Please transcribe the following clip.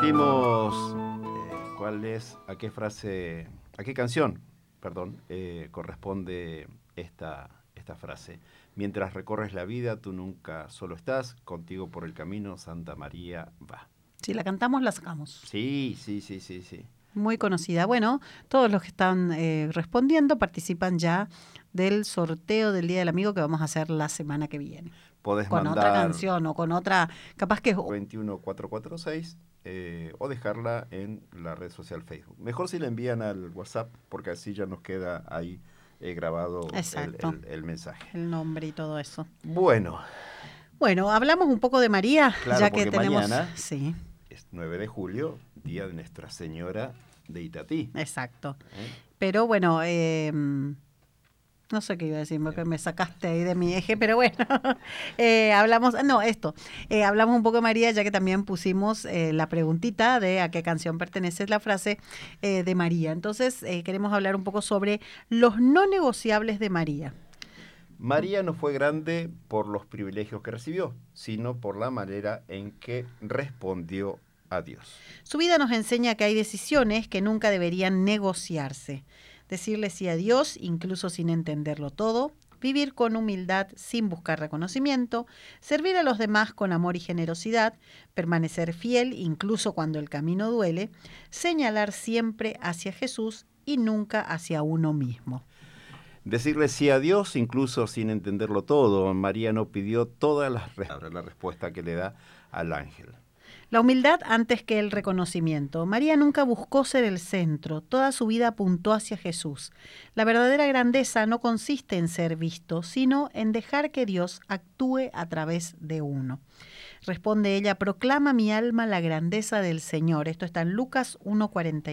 Repetimos a qué canción, corresponde esta frase. Mientras recorres la vida, tú nunca solo estás, contigo por el camino Santa María va. Si la cantamos, la sacamos. Sí. Muy conocida. Bueno, todos los que están respondiendo participan ya del sorteo del Día del Amigo que vamos a hacer la semana que viene. Podés con mandar otra canción o con otra, capaz que 21446 o dejarla en la red social Facebook. Mejor si la envían al WhatsApp, porque así ya nos queda ahí grabado el mensaje. El nombre y todo eso. Bueno, hablamos un poco de María, claro, ya que tenemos... mañana sí. Es 9 de julio, Día de Nuestra Señora de Itatí. Exacto. Pero bueno, no sé qué iba a decir, porque me sacaste ahí de mi eje, pero bueno, hablamos un poco de María, ya que también pusimos la preguntita de a qué canción pertenece la frase de María. Entonces, queremos hablar un poco sobre los no negociables de María. María no fue grande por los privilegios que recibió, sino por la manera en que respondió a Dios. Su vida nos enseña que hay decisiones que nunca deberían negociarse. Decirle sí a Dios, incluso sin entenderlo todo, vivir con humildad sin buscar reconocimiento, servir a los demás con amor y generosidad, permanecer fiel incluso cuando el camino duele, señalar siempre hacia Jesús y nunca hacia uno mismo. Decirle sí a Dios, incluso sin entenderlo todo. María no pidió todas la respuesta que le da al ángel. La humildad antes que el reconocimiento. María nunca buscó ser el centro, toda su vida apuntó hacia Jesús. La verdadera grandeza no consiste en ser visto, sino en dejar que Dios actúe a través de uno. Responde ella, proclama mi alma la grandeza del Señor. Esto está en Lucas 1:40.